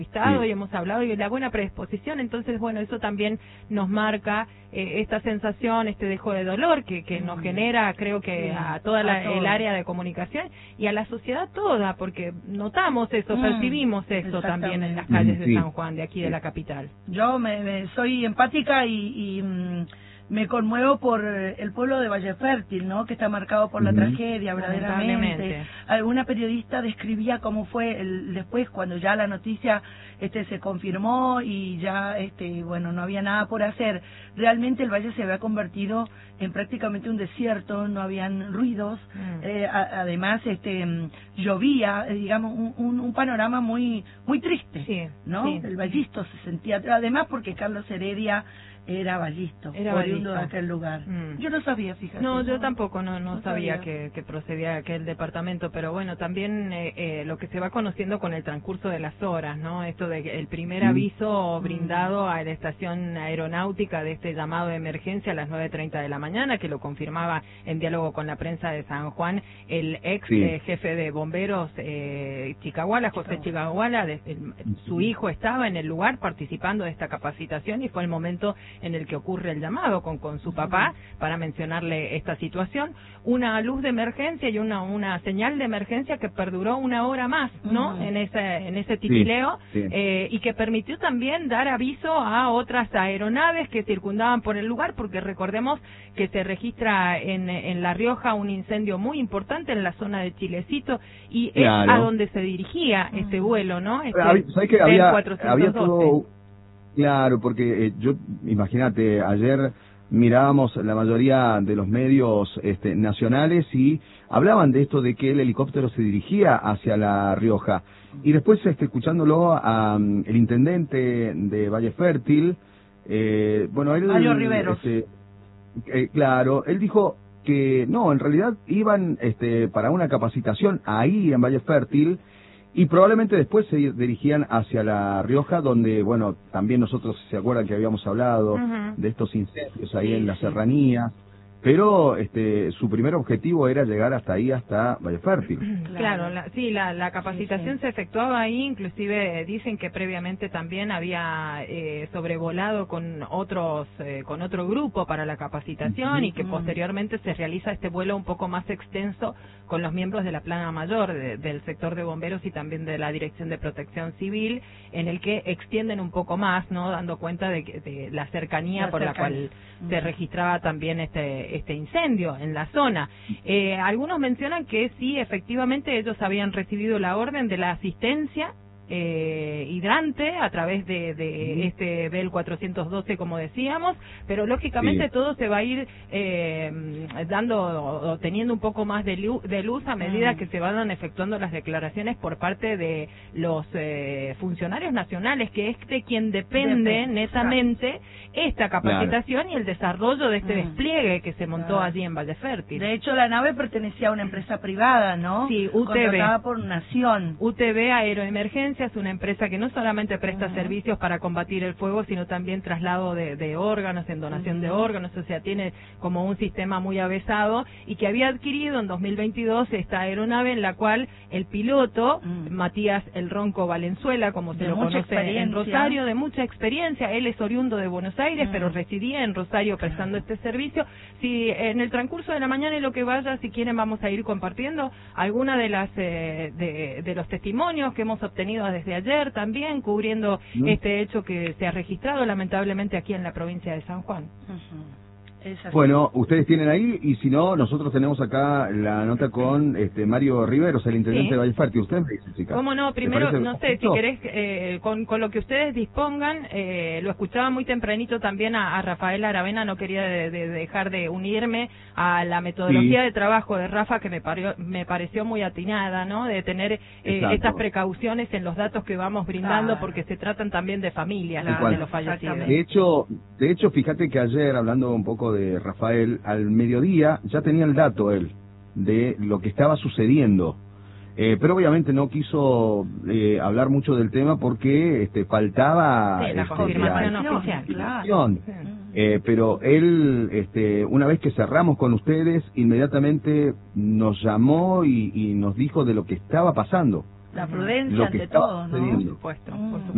y hemos hablado y la buena predisposición, entonces bueno, eso también nos marca esta sensación, este dejo de dolor que nos genera, creo que a toda el área de comunicación y a la sociedad toda, porque notamos eso, percibimos eso también en las calles de San Juan, de aquí de la capital. Yo soy empática y me conmuevo por el pueblo de Valle Fértil, ¿no? Que está marcado por la tragedia, verdaderamente. Alguna periodista describía cómo fue después, cuando ya la noticia se confirmó y ya, bueno, no había nada por hacer. Realmente el valle se había convertido en prácticamente un desierto, no habían ruidos, además llovía, digamos, un panorama muy triste, ¿no? El vallisto se sentía, además porque Carlos Heredia era vallisto, oriundo de aquel lugar. Yo no sabía, fíjate. No, yo tampoco, no sabía que procedía de aquel departamento, pero bueno, también lo que se va conociendo con el transcurso de las horas, ¿no? Esto de el primer aviso brindado a la estación aeronáutica de este llamado de emergencia a las 9:30 de la mañana, que lo confirmaba en diálogo con la prensa de San Juan el ex jefe de bomberos Chicahuala, José Chicahuala, su hijo estaba en el lugar participando de esta capacitación y fue el momento en el que ocurre el llamado con su papá para mencionarle esta situación, una luz de emergencia y una señal de emergencia que perduró 1 hora más, ¿no? En ese titileo, y que permitió también dar aviso a otras aeronaves que circundaban por el lugar, porque recordemos que se registra en La Rioja un incendio muy importante en la zona de Chilecito y es a donde se dirigía este vuelo, ¿no? ¿Sabes que había todo? Claro, porque yo, imagínate, ayer mirábamos la mayoría de los medios nacionales y hablaban de esto de que el helicóptero se dirigía hacia La Rioja. Y después, escuchándolo a el intendente de Valle Fértil, bueno, él... Mario Riveros. Claro, él dijo que no, en realidad iban para una capacitación ahí en Valle Fértil, y probablemente después se dirigían hacia La Rioja, donde, bueno, también nosotros, ¿se acuerdan que habíamos hablado de estos incendios ahí en la serranía? Pero su primer objetivo era llegar hasta ahí, hasta Valle Fértil. Claro, la capacitación se efectuaba ahí, inclusive dicen que previamente también había sobrevolado con otro grupo para la capacitación y que posteriormente se realiza este vuelo un poco más extenso con los miembros de la plana mayor del sector de bomberos y también de la Dirección de Protección Civil, en el que extienden un poco más, ¿no? Dando cuenta de la cercanía por la cual se registraba también este incendio en la zona. Algunos mencionan que sí, efectivamente, ellos habían recibido la orden de la asistencia hidrante a través de este Bell 412, como decíamos, pero lógicamente todo se va a ir dando o teniendo un poco más de luz a medida que se van efectuando las declaraciones por parte de los funcionarios nacionales, que es de quien depende netamente esta capacitación y el desarrollo de este despliegue que se montó allí en Valle Fértil. De hecho, la nave pertenecía a una empresa privada, ¿no? Sí, UTV. Contratada por Nación. UTV Aeroemergencia es una empresa que no solamente presta servicios para combatir el fuego, sino también traslado de órganos, en donación de órganos, o sea, tiene como un sistema muy avesado y que había adquirido en 2022 esta aeronave en la cual el piloto, Matías El Ronco Valenzuela, como se lo conoce en Rosario, de mucha experiencia, él es oriundo de Buenos Aires, pero residía en Rosario prestando este servicio. Si en el transcurso de la mañana y lo que vaya, si quieren, vamos a ir compartiendo alguna de las de los testimonios que hemos obtenido desde ayer también, cubriendo este hecho que se ha registrado lamentablemente aquí en la provincia de San Juan. Bueno, ustedes tienen ahí, y si no, nosotros tenemos acá la nota con Mario Riveros, el intendente de Valle Fértil. ¿Usted me dice, chica? ¿Cómo no? Primero, no sé, si querés, con lo que ustedes dispongan, lo escuchaba muy tempranito también a Rafael Aravena, no quería dejar de unirme a la metodología de trabajo de Rafa, que me pareció muy atinada, ¿no? De tener estas precauciones en los datos que vamos brindando, porque se tratan también de familias de los fallecidos. De hecho, fíjate que ayer, hablando un poco de Rafael, al mediodía ya tenía el dato él de lo que estaba sucediendo, pero obviamente no quiso hablar mucho del tema porque faltaba la confirmación oficial, claro. Pero él, una vez que cerramos con ustedes, inmediatamente nos llamó y nos dijo de lo que estaba pasando, la prudencia ante todo, ¿no? Por supuesto.